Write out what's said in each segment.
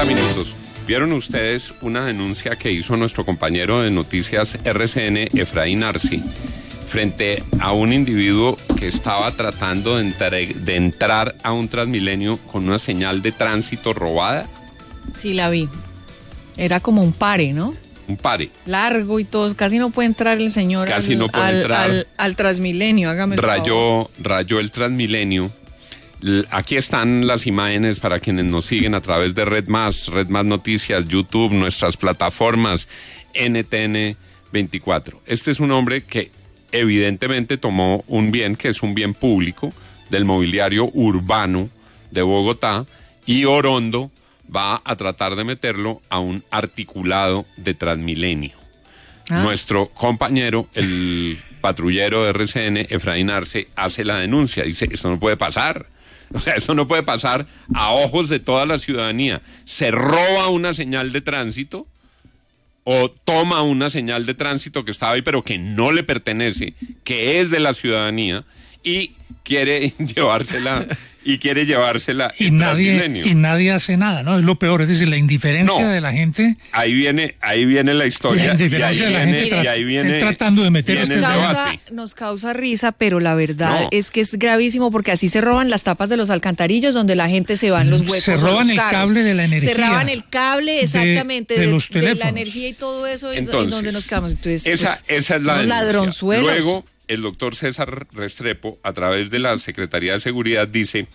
minutos. ¿Vieron ustedes una denuncia que hizo nuestro compañero de Noticias RCN, Efraín Arce, frente a un individuo que estaba tratando de entrar a un Transmilenio con una señal de tránsito robada? Sí, la vi. Era como un pare, ¿no? Un pare. Largo y todo. Casi no puede entrar el señor al Transmilenio. Hágame el favor. Rayó el Transmilenio. Aquí están las imágenes para quienes nos siguen a través de Red Más Noticias, YouTube, nuestras plataformas, NTN 24. Este es un hombre que evidentemente tomó un bien que es un bien público del mobiliario urbano de Bogotá, y Orondo va a tratar de meterlo a un articulado de Transmilenio. Nuestro compañero, el patrullero de RCN, Efraín Arce, hace la denuncia. Dice, esto no puede pasar. O sea, esto no puede pasar a ojos de toda la ciudadanía. Se roba una señal de tránsito o toma una señal de tránsito que estaba ahí pero que no le pertenece, que es de la ciudadanía, y quiere llevársela y nadie hace nada, ¿no? Es lo peor, es decir, la indiferencia de la gente. Ahí viene la historia. La indiferencia de la gente tratando de meterse. Nos causa risa, pero la verdad es que es gravísimo, porque así se roban las tapas de los alcantarillos donde la gente se va en los huecos. Se roban el cable de la energía. Se roban el cable, exactamente, de los teléfonos. De la energía y todo eso. Entonces, en donde nos quedamos. Entonces, esa es la denuncia. Ladronzuelos. Luego, el doctor César Restrepo, a través de la Secretaría de Seguridad, dice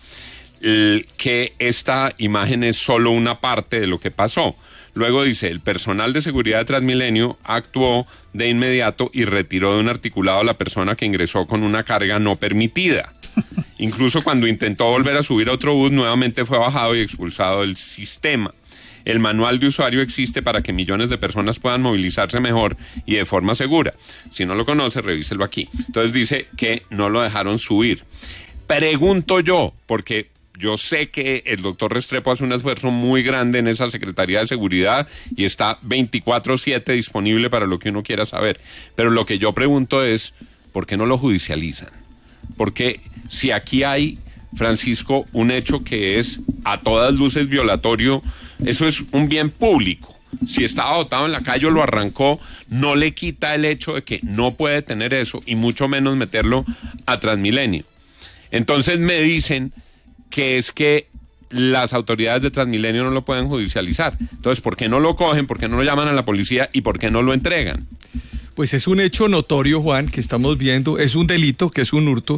que esta imagen es solo una parte de lo que pasó. Luego dice, el personal de seguridad de Transmilenio actuó de inmediato y retiró de un articulado a la persona que ingresó con una carga no permitida. Incluso cuando intentó volver a subir a otro bus, nuevamente fue bajado y expulsado del sistema. El manual de usuario existe para que millones de personas puedan movilizarse mejor y de forma segura. Si no lo conoce, revíselo aquí. Entonces dice que no lo dejaron subir. Pregunto yo, porque yo sé que el doctor Restrepo hace un esfuerzo muy grande en esa Secretaría de Seguridad y está 24/7 disponible para lo que uno quiera saber. Pero lo que yo pregunto es, ¿por qué no lo judicializan? Porque si aquí hay, Francisco, un hecho que es a todas luces violatorio, eso es un bien público. Si estaba botado en la calle o lo arrancó, no le quita el hecho de que no puede tener eso, y mucho menos meterlo a Transmilenio. Entonces me dicen que es que las autoridades de Transmilenio no lo pueden judicializar. Entonces, ¿por qué no lo cogen? ¿Por qué no lo llaman a la policía? ¿Y por qué no lo entregan? Pues es un hecho notorio, Juan, que estamos viendo, es un delito, que es un hurto,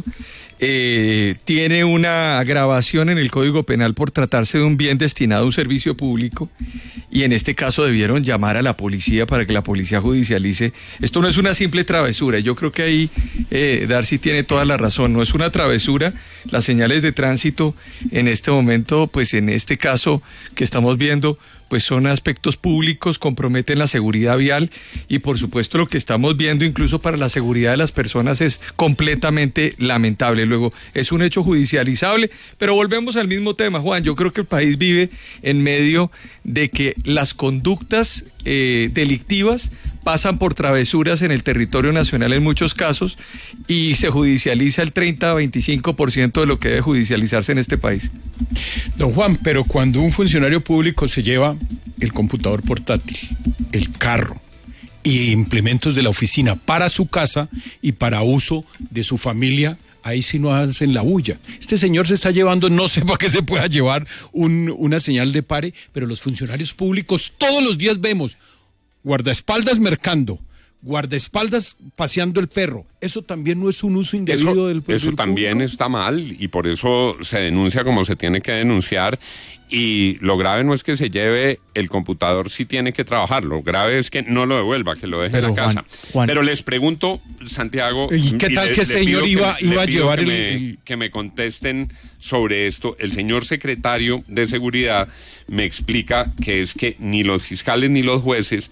tiene una agravación en el Código Penal por tratarse de un bien destinado a un servicio público, y en este caso debieron llamar a la policía para que la policía judicialice. Esto no es una simple travesura, yo creo que ahí Darcy tiene toda la razón, no es una travesura. Las señales de tránsito en este momento, pues en este caso que estamos viendo, pues son aspectos públicos, comprometen la seguridad vial, y por supuesto lo que estamos viendo incluso para la seguridad de las personas es completamente lamentable. Luego, es un hecho judicializable, pero volvemos al mismo tema, Juan. Yo creo que el país vive en medio de que las conductas delictivas pasan por travesuras en el territorio nacional en muchos casos, y se judicializa el 30-25% de lo que debe judicializarse en este país. Don Juan, pero cuando un funcionario público se lleva el computador portátil, el carro y implementos de la oficina para su casa y para uso de su familia, ahí sí no hacen la bulla. Este señor se está llevando, no sé para qué se pueda llevar una señal de pare, pero los funcionarios públicos todos los días vemos guardaespaldas mercando, guardaespaldas paseando el perro. Eso también no es un uso indebido del público. Eso también está mal, y por eso se denuncia como se tiene que denunciar. Y lo grave no es que se lleve el computador, si tiene que trabajar. Lo grave es que no lo devuelva, que lo deje en la casa. Juan. Pero les pregunto, Santiago, ¿y qué tal que el señor iba a llevar que me contesten sobre esto? El señor secretario de Seguridad me explica que es que ni los fiscales ni los jueces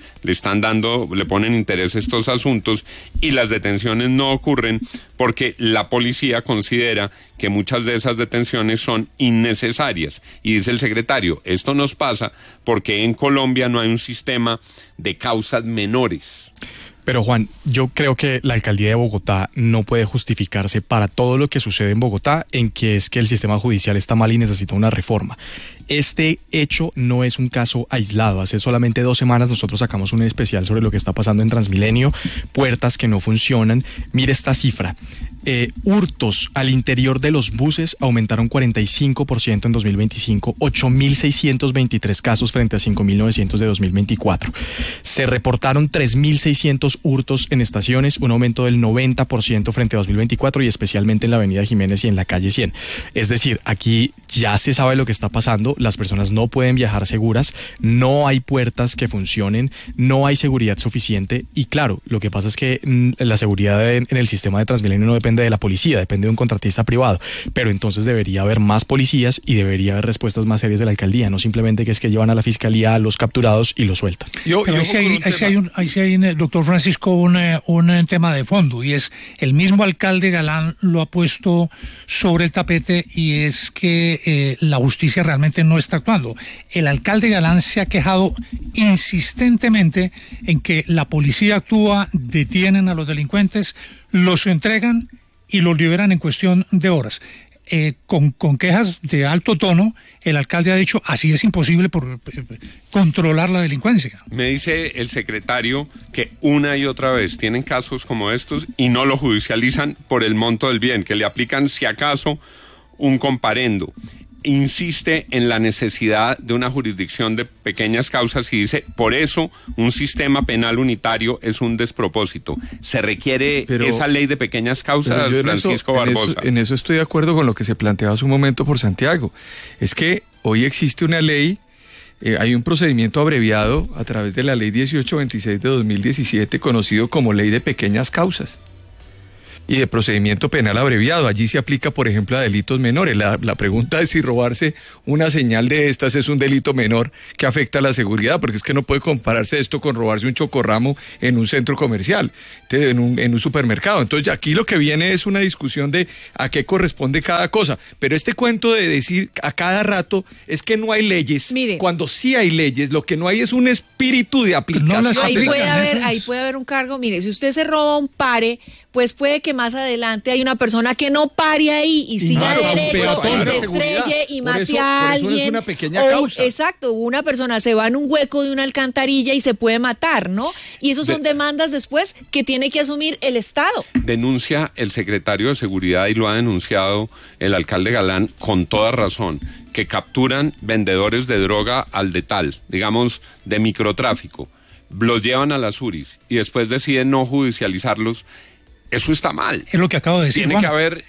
le ponen interés a estos asuntos, y las detenciones no ocurren porque la policía considera que muchas de esas detenciones son innecesarias. Y dice el secretario, esto nos pasa porque en Colombia no hay un sistema de causas menores. Pero Juan, yo creo que la alcaldía de Bogotá no puede justificarse para todo lo que sucede en Bogotá en que es que el sistema judicial está mal y necesita una reforma. Este hecho no es un caso aislado. Hace solamente 2 semanas nosotros sacamos un especial sobre lo que está pasando en Transmilenio, puertas que no funcionan. Mire esta cifra. Hurtos al interior de los buses aumentaron 45% en 2025, 8.623 casos frente a 5.900 de 2024. Se reportaron 3.600 hurtos en estaciones, un aumento del 90% frente a 2024 y especialmente en la avenida Jiménez y en la calle 100. Es decir, aquí ya se sabe lo que está pasando, las personas no pueden viajar seguras, no hay puertas que funcionen, no hay seguridad suficiente y claro, lo que pasa es que la seguridad en el sistema de Transmilenio no depende de la policía, depende de un contratista privado, pero entonces debería haber más policías y debería haber respuestas más serias de la alcaldía, no simplemente que es que llevan a la fiscalía a los capturados y los sueltan. Ahí sí hay, doctor Francisco, un tema de fondo, y es el mismo alcalde Galán lo ha puesto sobre el tapete, y es que la justicia realmente no está actuando. El alcalde Galán se ha quejado insistentemente en que la policía actúa, detienen a los delincuentes, los entregan y los liberan en cuestión de horas. Con quejas de alto tono, el alcalde ha dicho, así es imposible controlar la delincuencia. Me dice el secretario que una y otra vez tienen casos como estos y no lo judicializan por el monto del bien, que le aplican si acaso un comparendo. Insiste en la necesidad de una jurisdicción de pequeñas causas y dice, por eso un sistema penal unitario es un despropósito. Se requiere esa ley de pequeñas causas, Francisco Barbosa. En eso estoy de acuerdo con lo que se planteaba hace un momento por Santiago. Es que hoy existe una ley, hay un procedimiento abreviado a través de la ley 1826 de 2017, conocido como ley de pequeñas causas. Y de procedimiento penal abreviado. Allí se aplica, por ejemplo, a delitos menores. La pregunta es si robarse una señal de estas es un delito menor que afecta a la seguridad, porque es que no puede compararse esto con robarse un chocorramo en un centro comercial, en un supermercado. Entonces aquí lo que viene es una discusión de a qué corresponde cada cosa. Pero este cuento de decir a cada rato es que no hay leyes. Mire, cuando sí hay leyes, lo que no hay es un espíritu de aplicación. Ahí puede haber un cargo. Mire, si usted se roba un pare, pues puede que más adelante hay una persona que no pare ahí y siga derecho y se estrelle y mate a alguien. Es una pequeña causa. Exacto, una persona se va en un hueco de una alcantarilla y se puede matar, ¿no? Y eso son demandas después que tiene que asumir el Estado. Denuncia el secretario de Seguridad, y lo ha denunciado el alcalde Galán con toda razón, que capturan vendedores de droga al detal, digamos, de microtráfico, los llevan a las URIs y después deciden no judicializarlos. Eso está mal. Es lo que acabo de decir. Tiene que haber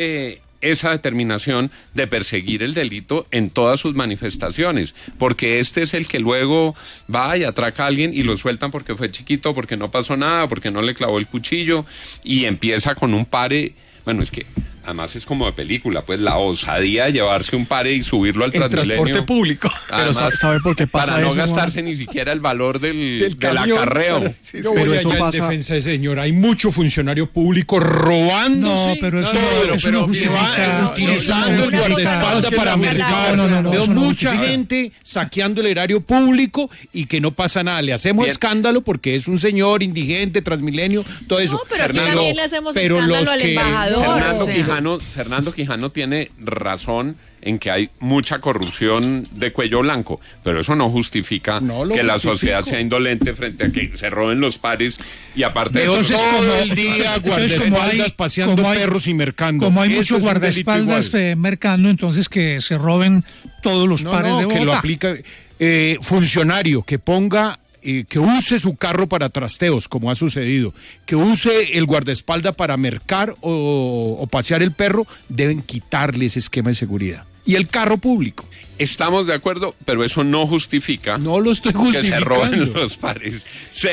esa determinación de perseguir el delito en todas sus manifestaciones, porque este es el que luego va y atraca a alguien y lo sueltan porque fue chiquito, porque no pasó nada, porque no le clavó el cuchillo, y empieza con un pare. Bueno, es que además es como de película, pues la osadía de llevarse un pare y subirlo al Transmilenio. Transporte público. Además, pero ¿sabe por qué pasa para no eso, gastarse ni siquiera el valor del acarreo. Pero eso pasa en defensa de señor. Hay mucho funcionario público robándose. No, pero eso no utilizando el guardaespaldas para mercar. Veo mucha gente saqueando el erario público y que no pasa nada. Le hacemos escándalo porque es un señor indigente, Transmilenio, todo eso. No, pero aquí también le hacemos escándalo al embajador. Fernando Quijano tiene razón en que hay mucha corrupción de cuello blanco, pero eso no justifica que la sociedad sea indolente frente a que se roben los pares y aparte entonces, todo el día guardaespaldas paseando perros y mercando. Como hay muchos guardaespaldas mercando, entonces que se roben todos los pares de Bogotá. Que lo aplica funcionario, que ponga que use su carro para trasteos, como ha sucedido, que use el guardaespaldas para mercar o pasear el perro, deben quitarle ese esquema de seguridad. Y el carro público. Estamos de acuerdo, pero eso no justifica que se roben los pares.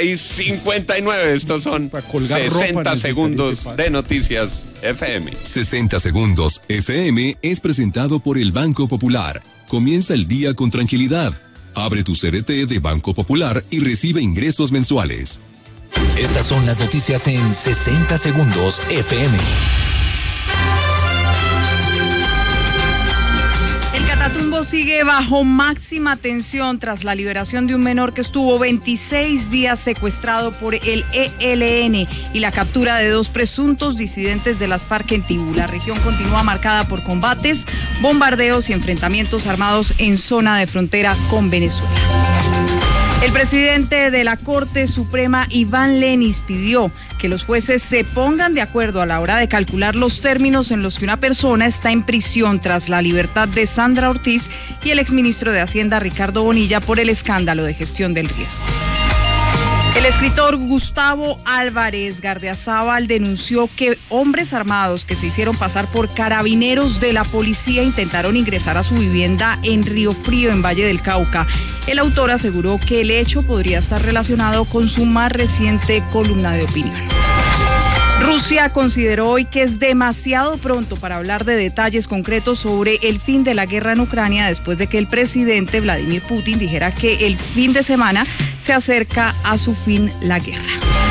6:59, estos son 60 segundos de Noticias FM. 60 segundos FM es presentado por el Banco Popular. Comienza el día con tranquilidad. Abre tu CRT de Banco Popular y recibe ingresos mensuales. Estas son las noticias en 60 segundos FM. El Catatumbo sigue bajo máxima tensión tras la liberación de un menor que estuvo 26 días secuestrado por el ELN y la captura de 2 presuntos disidentes de las FARC en Tibú. La región continúa marcada por combates, bombardeos y enfrentamientos armados en zona de frontera con Venezuela. El presidente de la Corte Suprema, Iván Lenis, pidió que los jueces se pongan de acuerdo a la hora de calcular los términos en los que una persona está en prisión tras la libertad de Sandra Ortiz y el exministro de Hacienda, Ricardo Bonilla, por el escándalo de gestión del riesgo. El escritor Gustavo Álvarez Gardiazabal denunció que hombres armados que se hicieron pasar por carabineros de la policía intentaron ingresar a su vivienda en Río Frío, en Valle del Cauca. El autor aseguró que el hecho podría estar relacionado con su más reciente columna de opinión. Rusia consideró hoy que es demasiado pronto para hablar de detalles concretos sobre el fin de la guerra en Ucrania después de que el presidente Vladimir Putin dijera que el fin de semana se acerca a su fin la guerra.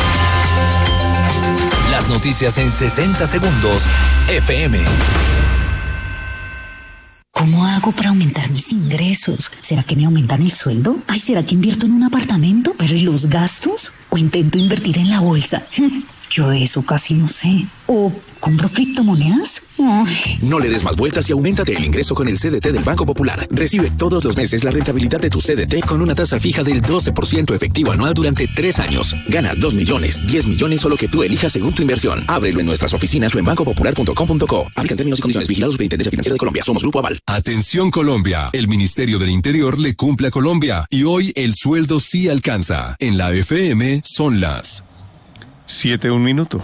Las noticias en 60 segundos, FM. ¿Cómo hago para aumentar mis ingresos? ¿Será que me aumentan el sueldo? Ay, ¿será que invierto en un apartamento? ¿Pero y los gastos? ¿O intento invertir en la bolsa? Yo de eso casi no sé. ¿O compro criptomonedas? Ay. No le des más vueltas y auméntate el ingreso con el CDT del Banco Popular. Recibe todos los meses la rentabilidad de tu CDT con una tasa fija del 12% efectivo anual durante 3 años. Gana 2 millones, 10 millones o lo que tú elijas según tu inversión. Ábrelo en nuestras oficinas o en bancopopular.com.co. Aplican términos y condiciones. Vigilados Superintendencia Financiera de Colombia. Somos Grupo Aval. Atención Colombia. El Ministerio del Interior le cumple a Colombia y hoy el sueldo sí alcanza. En la FM son las 7:01.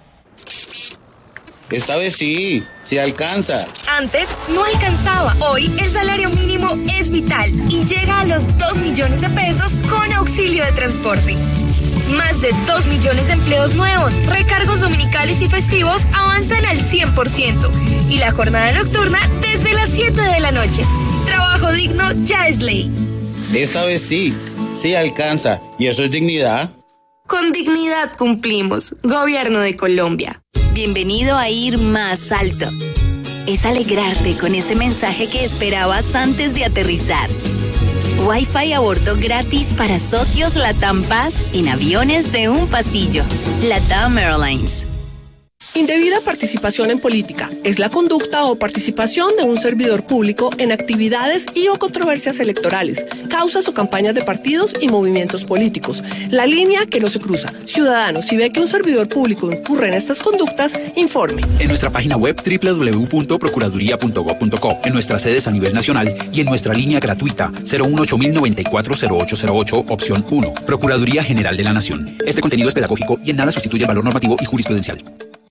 Esta vez sí alcanza. Antes no alcanzaba. Hoy el salario mínimo es vital y llega a los 2 millones de pesos con auxilio de transporte. Más de 2 millones de empleos nuevos, recargos dominicales y festivos avanzan al 100%. Y la jornada nocturna desde las 7 de la noche. Trabajo digno ya es ley. Esta vez sí alcanza. ¿Y eso es dignidad? Con dignidad cumplimos. Gobierno de Colombia. Bienvenido a Ir Más Alto. Es alegrarte con ese mensaje que esperabas antes de aterrizar. Wi-Fi a bordo gratis para socios LATAM Paz en aviones de un pasillo. LATAM Airlines. Indebida participación en política es la conducta o participación de un servidor público en actividades y o controversias electorales, causas o campañas de partidos y movimientos políticos. La línea que no se cruza. Ciudadano, si ve que un servidor público incurre en estas conductas, informe. En nuestra página web www.procuraduría.gov.co, en nuestras sedes a nivel nacional y en nuestra línea gratuita 018-094-0808, opción 1. Procuraduría General de la Nación. Este contenido es pedagógico y en nada sustituye el valor normativo y jurisprudencial.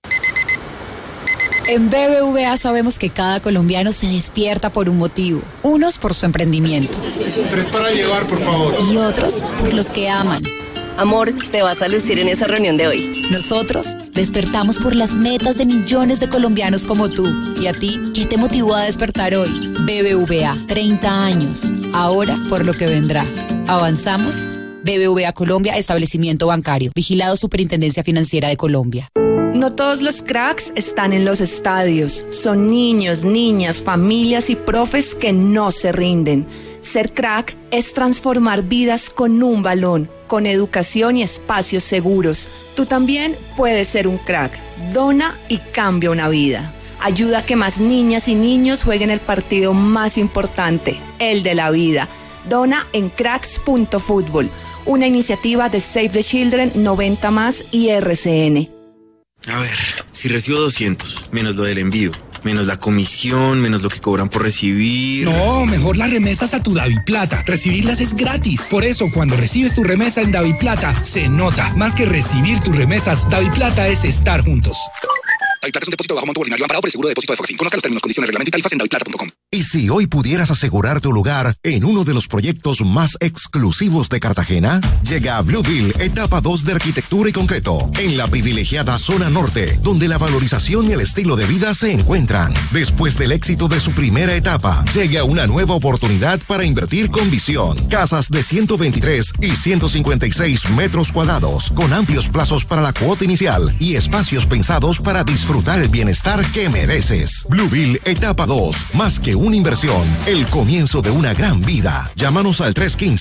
En BBVA sabemos que cada colombiano se despierta por un motivo. Unos por su emprendimiento. 3 para llevar, por favor. Y otros por los que aman. Amor, te vas a lucir en esa reunión de hoy. Nosotros despertamos por las metas de millones de colombianos como tú. ¿Y a ti qué te motivó a despertar hoy? BBVA, 30 años. Ahora por lo que vendrá. ¿Avanzamos? BBVA Colombia, establecimiento bancario. Vigilado Superintendencia Financiera de Colombia. No todos los cracks están en los estadios. Son niños, niñas, familias y profes que no se rinden. Ser crack es transformar vidas con un balón, con educación y espacios seguros. Tú también puedes ser un crack. Dona y cambia una vida. Ayuda a que más niñas y niños jueguen el partido más importante, el de la vida. Dona en cracks.fútbol, una iniciativa de Save the Children, 90+ y RCN. A ver, si recibo 200, menos lo del envío, menos la comisión, menos lo que cobran por recibir... No, mejor las remesas a tu DaviPlata. Recibirlas es gratis. Por eso, cuando recibes tu remesa en DaviPlata, se nota. Más que recibir tus remesas, DaviPlata es estar juntos. DaviPlata es un depósito bajo monto ordinario amparado por el seguro de depósito de Focafin. Conozca los términos, condiciones, reglamento y tarifas en daviplata.com. ¿Y si hoy pudieras asegurar tu lugar en uno de los proyectos más exclusivos de Cartagena? Llega a Bluebill, etapa 2 de arquitectura y concreto, en la privilegiada zona norte, donde la valorización y el estilo de vida se encuentran. Después del éxito de su primera etapa, llega una nueva oportunidad para invertir con visión. Casas de 123 y 156 metros cuadrados, con amplios plazos para la cuota inicial y espacios pensados para disfrutar disfrutar el bienestar que mereces. Blueville Etapa 2, más que una inversión, el comienzo de una gran vida. Llámanos al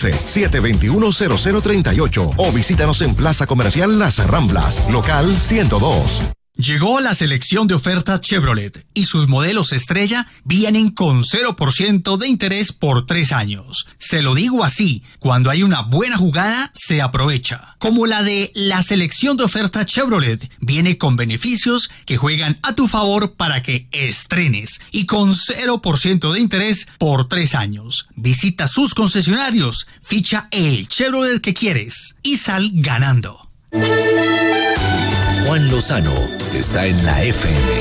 315-721-0038 o visítanos en Plaza Comercial Las Ramblas, local 102. Llegó la selección de ofertas Chevrolet y sus modelos estrella vienen con 0% de interés por 3 años. Se lo digo así, cuando hay una buena jugada, se aprovecha. Como la de la selección de ofertas Chevrolet, viene con beneficios que juegan a tu favor para que estrenes y con 0% de interés por 3 años. Visita sus concesionarios, ficha el Chevrolet que quieres y sal ganando. Juan Lozano está en la FM.